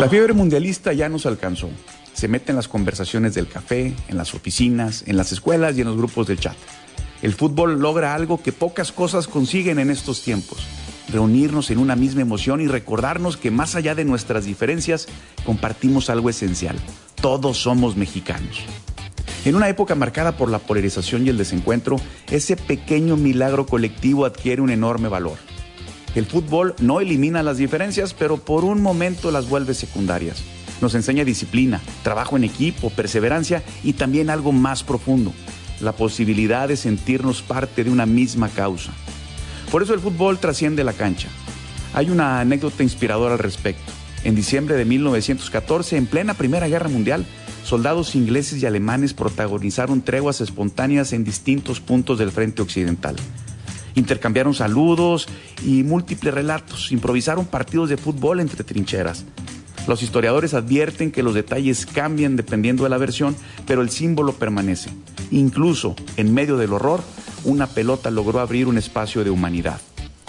La fiebre mundialista ya nos alcanzó. Se mete en las conversaciones del café, en las oficinas, en las escuelas y en los grupos del chat. El fútbol logra algo que pocas cosas consiguen en estos tiempos: reunirnos en una misma emoción y recordarnos que más allá de nuestras diferencias, compartimos algo esencial. Todos somos mexicanos. En una época marcada por la polarización y el desencuentro, ese pequeño milagro colectivo adquiere un enorme valor. El fútbol no elimina las diferencias, pero por un momento las vuelve secundarias. Nos enseña disciplina, trabajo en equipo, perseverancia y también algo más profundo: la posibilidad de sentirnos parte de una misma causa. Por eso el fútbol trasciende la cancha. Hay una anécdota inspiradora al respecto. En diciembre de 1914, en plena Primera Guerra Mundial, soldados ingleses y alemanes protagonizaron treguas espontáneas en distintos puntos del frente occidental. Intercambiaron saludos y múltiples relatos, improvisaron partidos de fútbol entre trincheras. Los historiadores advierten que los detalles cambian dependiendo de la versión, pero el símbolo permanece. Incluso en medio del horror, una pelota logró abrir un espacio de humanidad.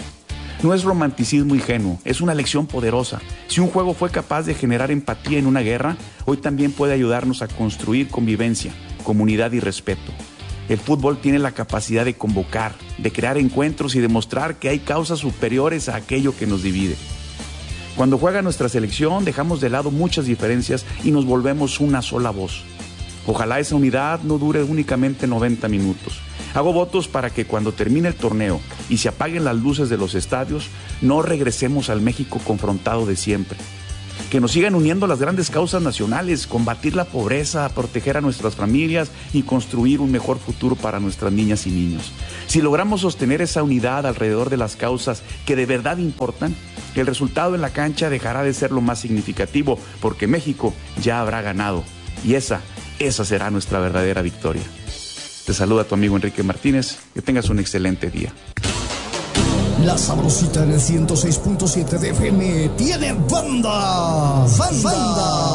No es romanticismo ingenuo, es una lección poderosa. Si un juego fue capaz de generar empatía en una guerra, hoy también puede ayudarnos a construir convivencia, comunidad y respeto. El fútbol tiene la capacidad de convocar, de crear encuentros y demostrar que hay causas superiores a aquello que nos divide. Cuando juega nuestra selección, dejamos de lado muchas diferencias y nos volvemos una sola voz. Ojalá esa unidad no dure únicamente 90 minutos. Hago votos para que cuando termine el torneo y se apaguen las luces de los estadios, no regresemos al México confrontado de siempre. Que nos sigan uniendo las grandes causas nacionales: combatir la pobreza, proteger a nuestras familias y construir un mejor futuro para nuestras niñas y niños. Si logramos sostener esa unidad alrededor de las causas que de verdad importan, el resultado en la cancha dejará de ser lo más significativo, porque México ya habrá ganado. Y esa será nuestra verdadera victoria. Te saluda tu amigo Enrique Martínez. Que tengas un excelente día. La Sabrosita en el 106.7 de FM tiene banda.